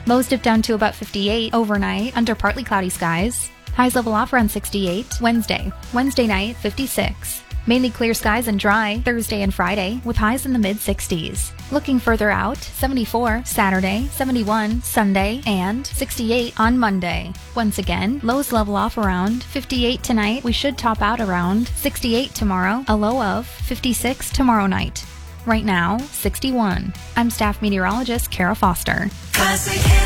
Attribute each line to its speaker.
Speaker 1: Lows dip down to about 58 overnight under partly cloudy skies. Highs level off around 68 Wednesday. Wednesday night, 56. Mainly clear skies and dry Thursday and Friday with highs in the mid-60s. Looking further out, 74 Saturday, 71 Sunday, and 68 on Monday. Once again, lows level off around 58 tonight. We should top out around 68 tomorrow, a low of 56 tomorrow night. Right now, 61. I'm staff meteorologist Kara Foster.